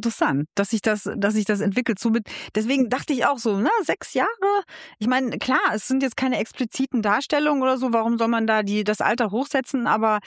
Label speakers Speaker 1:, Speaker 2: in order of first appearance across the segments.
Speaker 1: interessant, dass sich das entwickelt. Deswegen dachte ich auch so, 6 Jahre. Ich meine, klar, es sind jetzt keine expliziten Darstellungen oder so. Warum soll man da das Alter hochsetzen? Aber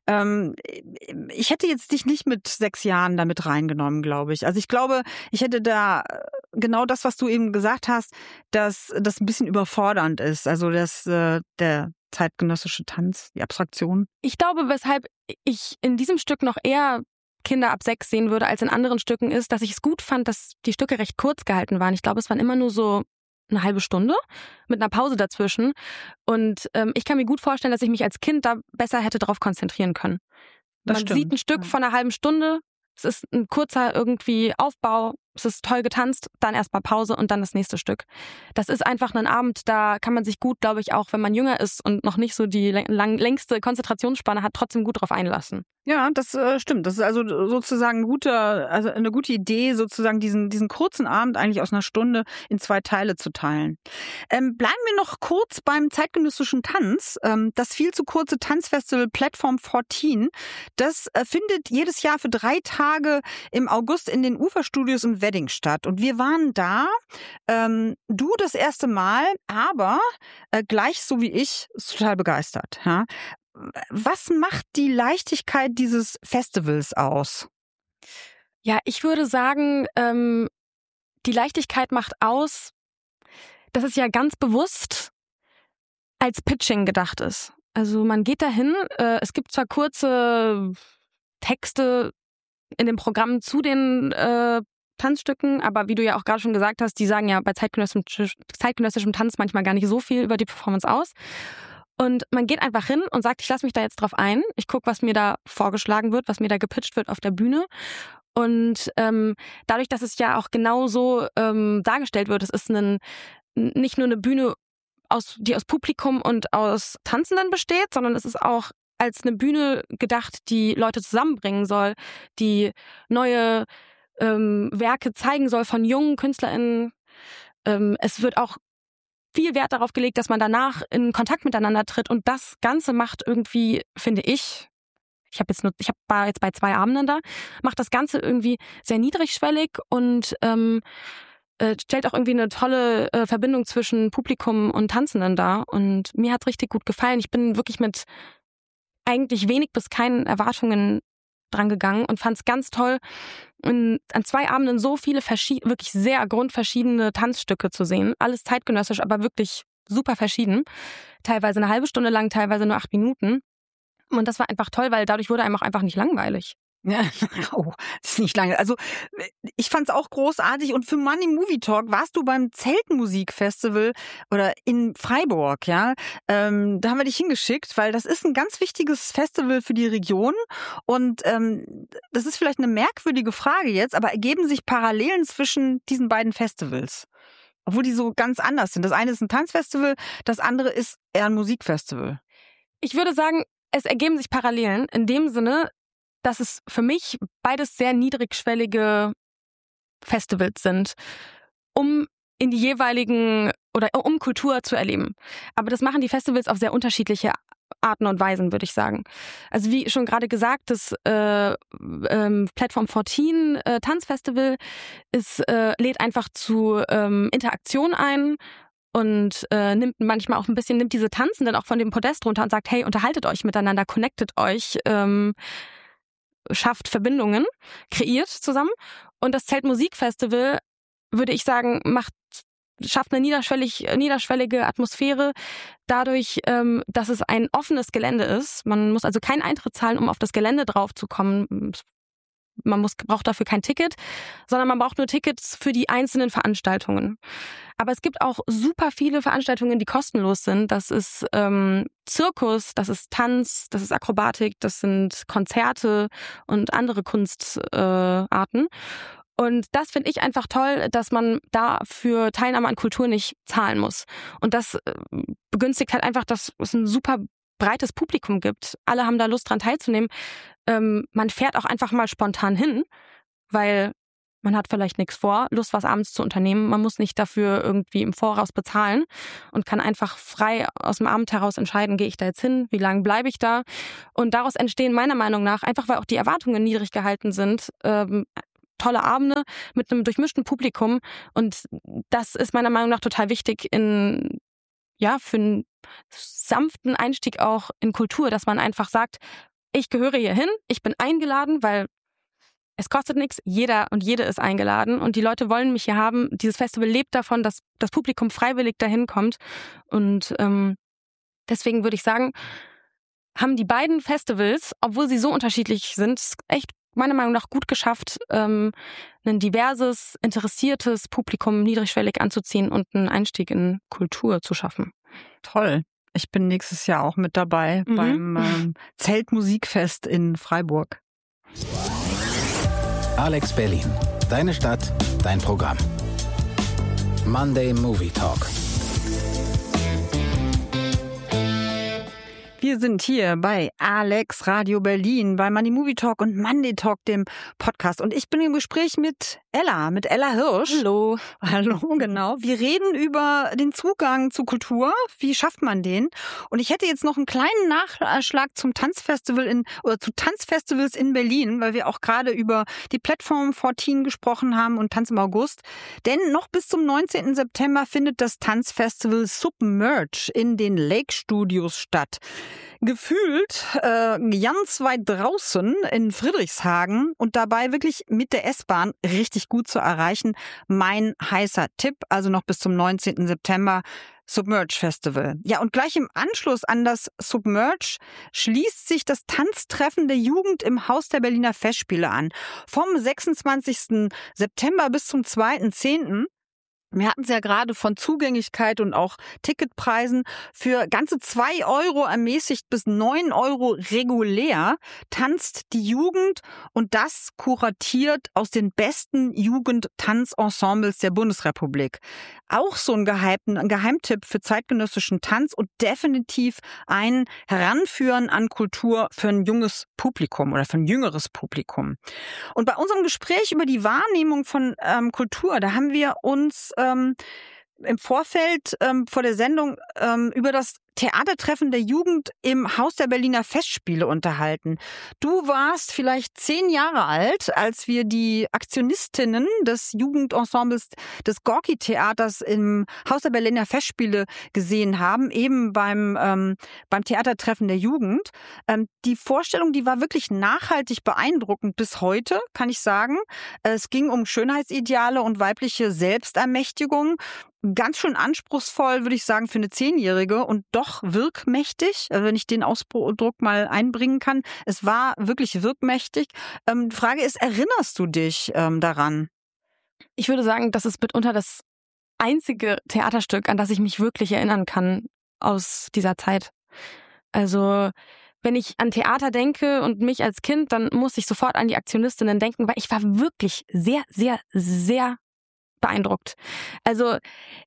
Speaker 1: ich hätte jetzt dich nicht mit 6 Jahren damit reingenommen, glaube ich. Also ich glaube, ich hätte da genau das, was du eben gesagt hast, dass das ein bisschen überfordernd ist. Also der zeitgenössische Tanz, die Abstraktion.
Speaker 2: Ich glaube, weshalb ich in diesem Stück noch eher Kinder ab 6 sehen würde als in anderen Stücken, ist, dass ich es gut fand, dass die Stücke recht kurz gehalten waren. Ich glaube, es waren immer nur so eine halbe Stunde mit einer Pause dazwischen. Und ich kann mir gut vorstellen, dass ich mich als Kind da besser hätte darauf konzentrieren können. Man sieht ein Stück von einer halben Stunde, es ist ein kurzer irgendwie Aufbau, es ist toll getanzt, dann erstmal Pause und dann das nächste Stück. Das ist einfach ein Abend, da kann man sich gut, glaube ich, auch wenn man jünger ist und noch nicht so die längste Konzentrationsspanne hat, trotzdem gut drauf einlassen.
Speaker 1: Ja, das stimmt. Das ist also sozusagen eine gute Idee, sozusagen diesen kurzen Abend eigentlich aus einer Stunde in 2 Teile zu teilen. Bleiben wir noch kurz beim zeitgenössischen Tanz. Das viel zu kurze Tanzfestival Platform 14, das findet jedes Jahr für 3 Tage im August in den Uferstudios in Wedding statt. Und wir waren da, du das erste Mal, aber gleich so wie ich, total begeistert. Ja? Was macht die Leichtigkeit dieses Festivals aus?
Speaker 2: Ja, ich würde sagen, die Leichtigkeit macht aus, dass es ja ganz bewusst als Pitching gedacht ist. Also man geht dahin, es gibt zwar kurze Texte in dem Programm zu den Tanzstücken, aber wie du ja auch gerade schon gesagt hast, die sagen ja bei zeitgenössischem Tanz manchmal gar nicht so viel über die Performance aus. Und man geht einfach hin und sagt, ich lasse mich da jetzt drauf ein. Ich gucke, was mir da vorgeschlagen wird, was mir da gepitcht wird auf der Bühne. Und dadurch, dass es ja auch genau so dargestellt wird, es ist nicht nur eine Bühne, die aus Publikum und aus Tanzenden besteht, sondern es ist auch als eine Bühne gedacht, die Leute zusammenbringen soll, die neue Werke zeigen soll von jungen KünstlerInnen. Es wird auch viel Wert darauf gelegt, dass man danach in Kontakt miteinander tritt und das Ganze macht irgendwie, finde ich war jetzt bei 2 Abenden da, macht das Ganze irgendwie sehr niedrigschwellig und stellt auch irgendwie eine tolle Verbindung zwischen Publikum und Tanzenden dar und mir hat's richtig gut gefallen. Ich bin wirklich mit eigentlich wenig bis keinen Erwartungen dran gegangen und fand es ganz toll, an 2 Abenden so viele wirklich sehr grundverschiedene Tanzstücke zu sehen. Alles zeitgenössisch, aber wirklich super verschieden. Teilweise eine halbe Stunde lang, teilweise nur 8 Minuten. Und das war einfach toll, weil dadurch wurde einem auch einfach nicht langweilig.
Speaker 1: Ja, das ist nicht lange. Also ich fand's auch großartig und für Money Movie Talk warst du beim Zeltmusikfestival oder in Freiburg, ja. Da haben wir dich hingeschickt, weil das ist ein ganz wichtiges Festival für die Region und das ist vielleicht eine merkwürdige Frage jetzt, aber ergeben sich Parallelen zwischen diesen beiden Festivals? Obwohl die so ganz anders sind. Das eine ist ein Tanzfestival, das andere ist eher ein Musikfestival.
Speaker 2: Ich würde sagen, es ergeben sich Parallelen in dem Sinne, dass es für mich beides sehr niedrigschwellige Festivals sind, um in die jeweiligen oder um Kultur zu erleben. Aber das machen die Festivals auf sehr unterschiedliche Arten und Weisen, würde ich sagen. Also wie schon gerade gesagt, das Platform 14 Tanzfestival lädt einfach zu Interaktion ein und nimmt manchmal auch nimmt diese Tanzenden auch von dem Podest runter und sagt, hey, unterhaltet euch miteinander, connectet euch, schafft Verbindungen, kreiert zusammen. Und das Zeltmusikfestival, würde ich sagen, schafft eine niederschwellige Atmosphäre dadurch, dass es ein offenes Gelände ist. Man muss also keinen Eintritt zahlen, um auf das Gelände drauf zu kommen. Braucht dafür kein Ticket, sondern man braucht nur Tickets für die einzelnen Veranstaltungen. Aber es gibt auch super viele Veranstaltungen, die kostenlos sind. Das ist Zirkus, das ist Tanz, das ist Akrobatik, das sind Konzerte und andere Kunstarten. Und das finde ich einfach toll, dass man da für Teilnahme an Kultur nicht zahlen muss. Und das begünstigt halt einfach, dass es ein super breites Publikum gibt. Alle haben da Lust dran teilzunehmen. Man fährt auch einfach mal spontan hin, weil man hat vielleicht nichts vor, Lust, was abends zu unternehmen. Man muss nicht dafür irgendwie im Voraus bezahlen und kann einfach frei aus dem Abend heraus entscheiden, gehe ich da jetzt hin, wie lange bleibe ich da. Und daraus entstehen meiner Meinung nach, einfach weil auch die Erwartungen niedrig gehalten sind, tolle Abende mit einem durchmischten Publikum. Und das ist meiner Meinung nach total wichtig für einen sanften Einstieg auch in Kultur, dass man einfach sagt, ich gehöre hier hin, ich bin eingeladen, weil es kostet nichts, jeder und jede ist eingeladen und die Leute wollen mich hier haben. Dieses Festival lebt davon, dass das Publikum freiwillig dahin kommt. Und deswegen würde ich sagen, haben die beiden Festivals, obwohl sie so unterschiedlich sind, echt meiner Meinung nach gut geschafft, ein diverses, interessiertes Publikum niedrigschwellig anzuziehen und einen Einstieg in Kultur zu schaffen.
Speaker 1: Toll. Ich bin nächstes Jahr auch mit dabei beim Zeltmusikfest in Freiburg.
Speaker 3: Alex Berlin. Deine Stadt, dein Programm. Monday Movie Talk.
Speaker 1: Wir sind hier bei Alex Radio Berlin, bei Monday Movie Talk und Monday Talk, dem Podcast. Und ich bin im Gespräch mit Ella Hirsch.
Speaker 2: Hallo.
Speaker 1: Hallo, genau. Wir reden über den Zugang zu Kultur. Wie schafft man den? Und ich hätte jetzt noch einen kleinen Nachschlag zum Tanzfestival zu Tanzfestivals in Berlin, weil wir auch gerade über die Platform 14 gesprochen haben und Tanz im August. Denn noch bis zum 19. September findet das Tanzfestival Submerge in den Lake Studios statt. Gefühlt ganz weit draußen in Friedrichshagen und dabei wirklich mit der S-Bahn richtig gut zu erreichen. Mein heißer Tipp, also noch bis zum 19. September, Submerge Festival. Ja, und gleich im Anschluss an das Submerge schließt sich das Tanztreffen der Jugend im Haus der Berliner Festspiele an. Vom 26. September bis zum 2.10. Wir hatten es ja gerade von Zugänglichkeit und auch Ticketpreisen. Für ganze 2 € ermäßigt bis 9 € regulär tanzt die Jugend und das kuratiert aus den besten Jugendtanzensembles der Bundesrepublik. Auch so ein Geheimtipp für zeitgenössischen Tanz und definitiv ein Heranführen an Kultur für ein junges Publikum oder für ein jüngeres Publikum. Und bei unserem Gespräch über die Wahrnehmung von Kultur, da haben wir uns im Vorfeld vor der Sendung über das Theatertreffen der Jugend im Haus der Berliner Festspiele unterhalten. Du warst vielleicht 10 Jahre alt, als wir die Aktionistinnen des Jugendensembles des Gorki-Theaters im Haus der Berliner Festspiele gesehen haben, eben beim Theatertreffen der Jugend. Die Vorstellung, die war wirklich nachhaltig beeindruckend bis heute, kann ich sagen. Es ging um Schönheitsideale und weibliche Selbstermächtigung. Ganz schön anspruchsvoll, würde ich sagen, für eine 10-Jährige und doch wirkmächtig, wenn ich den Ausdruck mal einbringen kann. Es war wirklich wirkmächtig. Die Frage ist, erinnerst du dich daran?
Speaker 2: Ich würde sagen, das ist mitunter das einzige Theaterstück, an das ich mich wirklich erinnern kann aus dieser Zeit. Also wenn ich an Theater denke und mich als Kind, dann muss ich sofort an die Aktionistinnen denken, weil ich war wirklich sehr, sehr, sehr beeindruckt. Also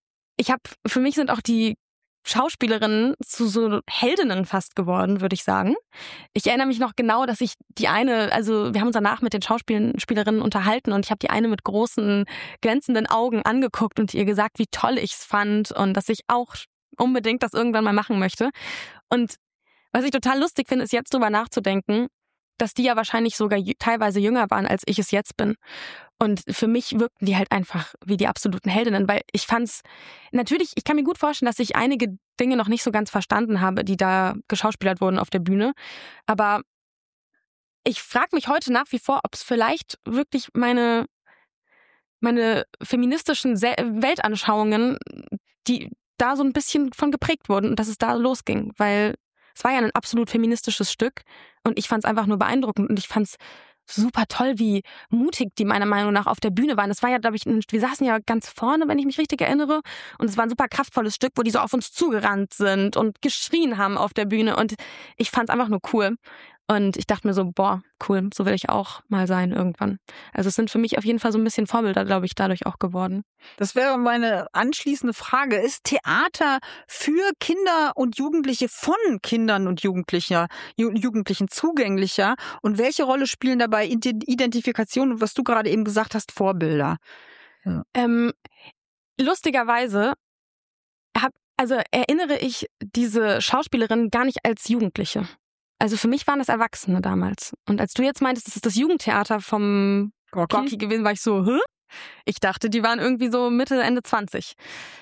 Speaker 2: für mich sind auch die Schauspielerinnen zu so Heldinnen fast geworden, würde ich sagen. Ich erinnere mich noch genau, dass ich wir haben uns danach mit den Schauspielerinnen unterhalten und ich habe die eine mit großen, glänzenden Augen angeguckt und ihr gesagt, wie toll ich es fand und dass ich auch unbedingt das irgendwann mal machen möchte. Und was ich total lustig finde, ist jetzt drüber nachzudenken, dass die ja wahrscheinlich sogar teilweise jünger waren, als ich es jetzt bin. Und für mich wirkten die halt einfach wie die absoluten Heldinnen, weil ich kann mir gut vorstellen, dass ich einige Dinge noch nicht so ganz verstanden habe, die da geschauspielert wurden auf der Bühne. Aber ich frage mich heute nach wie vor, ob es vielleicht wirklich meine feministischen Weltanschauungen, die da so ein bisschen von geprägt wurden und dass es da losging, weil es war ja ein absolut feministisches Stück und ich fand es einfach nur beeindruckend und ich fand es super toll, wie mutig die meiner Meinung nach auf der Bühne waren. Es war ja, glaube ich, wir saßen ja ganz vorne, wenn ich mich richtig erinnere und es war ein super kraftvolles Stück, wo die so auf uns zugerannt sind und geschrien haben auf der Bühne und ich fand es einfach nur cool. Und ich dachte mir so, boah, cool, so will ich auch mal sein irgendwann. Also es sind für mich auf jeden Fall so ein bisschen Vorbilder, glaube ich, dadurch auch geworden.
Speaker 1: Das wäre meine anschließende Frage. Ist Theater für Kinder und Jugendliche von Kindern und Jugendlichen zugänglicher? Und welche Rolle spielen dabei Identifikation und was du gerade eben gesagt hast, Vorbilder?
Speaker 2: Ja. Lustigerweise erinnere ich diese Schauspielerin gar nicht als Jugendliche. Also für mich waren das Erwachsene damals. Und als du jetzt meintest, das ist das Jugendtheater vom Gorki gewesen, war ich so, hä? Ich dachte, die waren irgendwie so Mitte, Ende 20.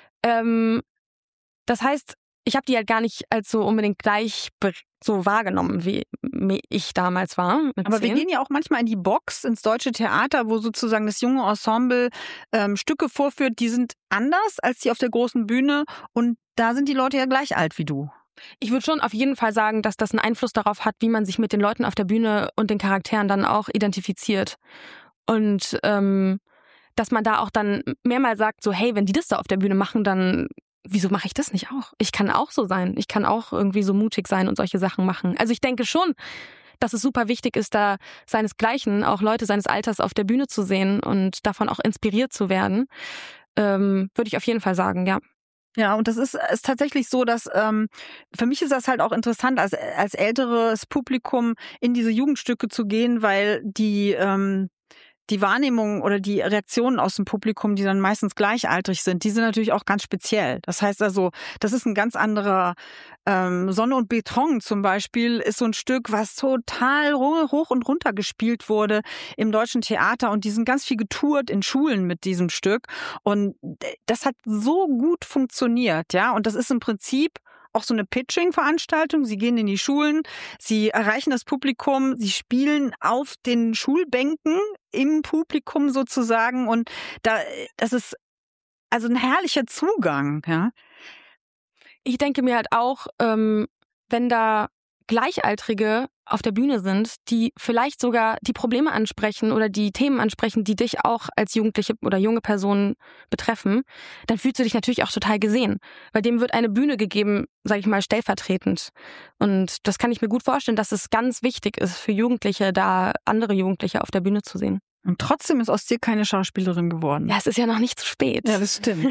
Speaker 2: Das heißt, ich habe die halt gar nicht als so unbedingt gleich so wahrgenommen, wie ich damals war.
Speaker 1: Aber
Speaker 2: 10.
Speaker 1: wir gehen ja auch manchmal in die Box, ins Deutsche Theater, wo sozusagen das junge Ensemble Stücke vorführt, die sind anders als die auf der großen Bühne und da sind die Leute ja gleich alt wie du.
Speaker 2: Ich würde schon auf jeden Fall sagen, dass das einen Einfluss darauf hat, wie man sich mit den Leuten auf der Bühne und den Charakteren dann auch identifiziert. Und dass man da auch dann mehrmals sagt, so hey, wenn die das da auf der Bühne machen, dann wieso mache ich das nicht auch? Ich kann auch so sein. Ich kann auch irgendwie so mutig sein und solche Sachen machen. Also ich denke schon, dass es super wichtig ist, da seinesgleichen auch Leute seines Alters auf der Bühne zu sehen und davon auch inspiriert zu werden. Würde ich auf jeden Fall sagen, ja.
Speaker 1: Ja, und das ist tatsächlich so, dass für mich ist das halt auch interessant, als älteres Publikum in diese Jugendstücke zu gehen, weil die Wahrnehmung oder die Reaktionen aus dem Publikum, die dann meistens gleichaltrig sind, die sind natürlich auch ganz speziell. Das heißt also, das ist ein ganz anderer Sonne und Beton zum Beispiel ist so ein Stück, was total hoch und runter gespielt wurde im Deutschen Theater und die sind ganz viel getourt in Schulen mit diesem Stück und das hat so gut funktioniert, ja, und das ist im Prinzip auch so eine Pitching-Veranstaltung. Sie gehen in die Schulen, sie erreichen das Publikum, sie spielen auf den Schulbänken im Publikum sozusagen und das ist also ein herrlicher Zugang, ja.
Speaker 2: Ich denke mir halt auch, wenn da Gleichaltrige auf der Bühne sind, die vielleicht sogar die Probleme ansprechen oder die Themen ansprechen, die dich auch als Jugendliche oder junge Person betreffen, dann fühlst du dich natürlich auch total gesehen. Weil dem wird eine Bühne gegeben, sage ich mal, stellvertretend. Und das kann ich mir gut vorstellen, dass es ganz wichtig ist für Jugendliche, da andere Jugendliche auf der Bühne zu sehen.
Speaker 1: Und trotzdem ist aus dir keine Schauspielerin geworden.
Speaker 2: Ja, es ist ja noch nicht zu spät.
Speaker 1: Ja, das stimmt.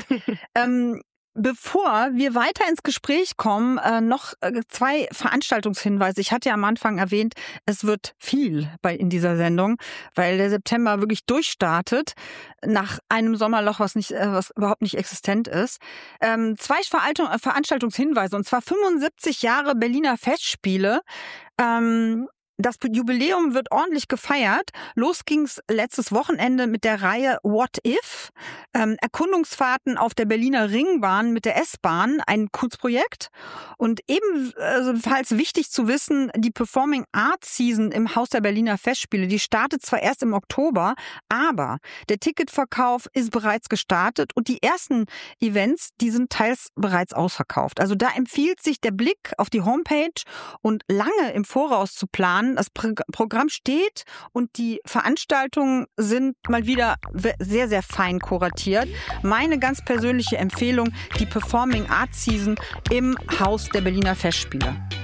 Speaker 1: Bevor wir weiter ins Gespräch kommen, noch 2 Veranstaltungshinweise. Ich hatte ja am Anfang erwähnt, es wird viel in dieser Sendung, weil der September wirklich durchstartet nach einem Sommerloch, was überhaupt nicht existent ist. 2 Veranstaltungshinweise, und zwar 75 Jahre Berliner Festspiele. Das Jubiläum wird ordentlich gefeiert. Los ging's letztes Wochenende mit der Reihe What If? Erkundungsfahrten auf der Berliner Ringbahn mit der S-Bahn, ein Kunstprojekt. Und ebenfalls wichtig zu wissen, die Performing Arts Season im Haus der Berliner Festspiele, die startet zwar erst im Oktober, aber der Ticketverkauf ist bereits gestartet und die ersten Events, die sind teils bereits ausverkauft. Also da empfiehlt sich der Blick auf die Homepage und lange im Voraus zu planen. Das Programm steht und die Veranstaltungen sind mal wieder sehr, sehr fein kuratiert. Meine ganz persönliche Empfehlung, die Performing Arts Season im Haus der Berliner Festspiele.